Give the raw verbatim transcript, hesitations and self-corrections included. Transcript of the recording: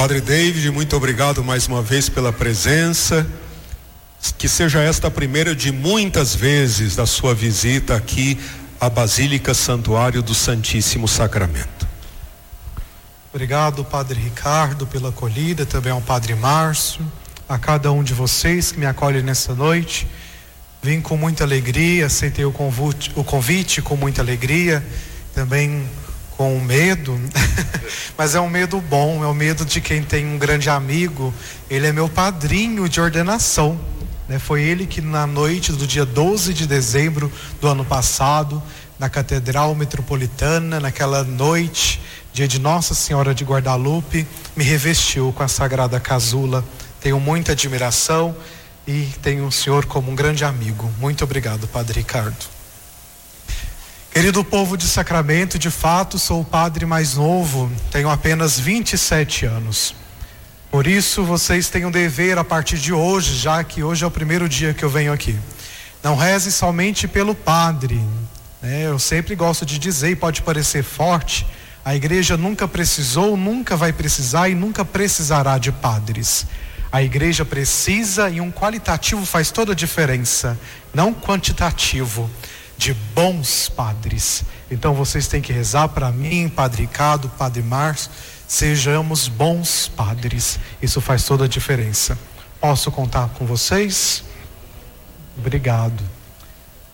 Padre David, muito obrigado mais uma vez pela presença. Que seja esta a primeira de muitas vezes da sua visita aqui à Basílica Santuário do Santíssimo Sacramento. Obrigado, Padre Ricardo, pela acolhida, também ao Padre Márcio, a cada um de vocês que me acolhe nessa noite. Vim com muita alegria, aceitei o convite, o convite com muita alegria, também com medo, mas é um medo bom, é o medo de quem tem um grande amigo. Ele é meu padrinho de ordenação, né? Foi ele que na noite do dia doze de dezembro do ano passado, na Catedral Metropolitana, naquela noite, dia de Nossa Senhora de Guadalupe, me revestiu com a Sagrada Casula. Tenho muita admiração e tenho o senhor como um grande amigo. Muito obrigado, Padre Ricardo. Querido povo de Sacramento, de fato sou o padre mais novo, tenho apenas vinte e sete anos. Por isso vocês têm um dever a partir de hoje, já que hoje é o primeiro dia que eu venho aqui. Não reze somente pelo padre, né? Eu sempre gosto de dizer, e pode parecer forte, a igreja nunca precisou, nunca vai precisar e nunca precisará de padres. A igreja precisa, e um qualitativo faz toda a diferença, não quantitativo, de bons padres. Então vocês têm que rezar para mim, Padre Ricardo, Padre Márcio, sejamos bons padres. Isso faz toda a diferença. Posso contar com vocês? Obrigado.